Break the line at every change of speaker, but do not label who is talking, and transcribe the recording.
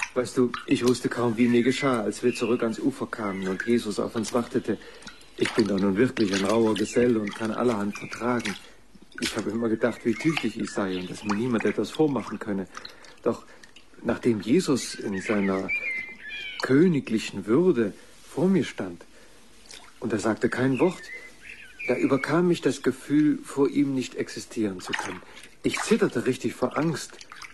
Weißt du, ich wusste kaum, wie mir geschah, als wir zurück ans Ufer kamen und Jesus auf uns wartete. Ich bin doch nun wirklich ein rauer Gesell und kann allerhand vertragen. Ich habe immer gedacht, wie tüchtig ich sei und dass mir niemand etwas vormachen könne. Doch nachdem Jesus in seiner königlichen Würde vor mir stand und er sagte kein Wort, da überkam mich das Gefühl, vor ihm nicht existieren zu können. Ich zitterte richtig vor Angst